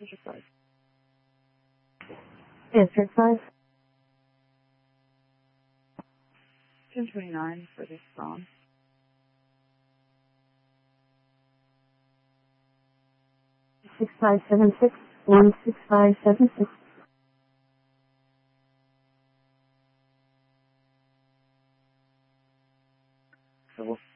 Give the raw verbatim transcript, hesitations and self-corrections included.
District five. District five. ten twenty-nine for this song. six five seven six one six five seven six. So we'll